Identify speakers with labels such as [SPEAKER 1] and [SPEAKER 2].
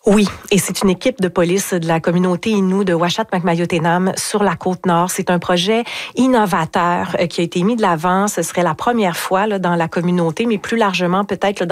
[SPEAKER 1] Oui, et c'est une équipe de police de la communauté Innu de Uashat-Macmayot-Enam sur la Côte-Nord. C'est un projet innovateur qui a été mis de l'avant. Ce serait la première fois là, dans la communauté, mais plus largement peut-être là,